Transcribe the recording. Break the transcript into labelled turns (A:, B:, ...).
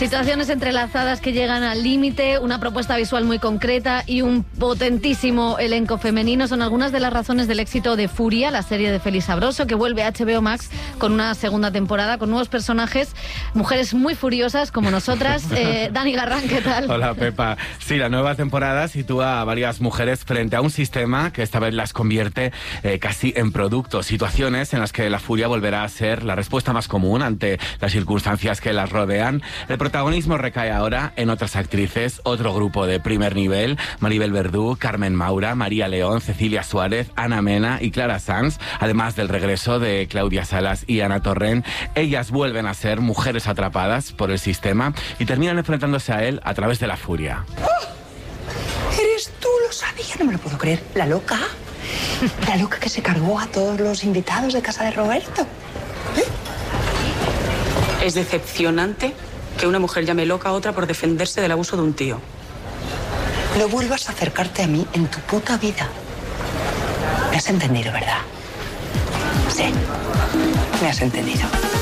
A: Situaciones entrelazadas que llegan al límite, una propuesta visual muy concreta y un potentísimo elenco femenino son algunas de las razones del éxito de Furia, la serie de Félix Sabroso, que vuelve a HBO Max con una segunda temporada, con nuevos personajes, mujeres muy furiosas como nosotras. Dani Garrán, ¿qué tal?
B: Hola, Pepa. Sí, la nueva temporada sitúa a varias mujeres frente a un sistema que esta vez las convierte casi en productos, situaciones en las que la furia volverá a ser la respuesta más común ante las circunstancias que las rodean. El protagonismo recae ahora en otras actrices, otro grupo de primer nivel: Maribel Verdú, Carmen Maura, María León, Cecilia Suárez, Ana Mena y Clara Sanz, además del regreso de Claudia Salas y Ana Torrent. Ellas vuelven a ser mujeres atrapadas por el sistema y terminan enfrentándose a él a través de la furia.
C: ¡Oh! ¿Eres tú? Lo sabía, no me lo puedo creer. ¿La loca? La loca que se cargó a todos los invitados de casa de Roberto.
D: Es decepcionante que una mujer llame loca a otra por defenderse del abuso de un tío.
C: No vuelvas a acercarte a mí en tu puta vida. Me has entendido, ¿verdad? Sí, me has entendido.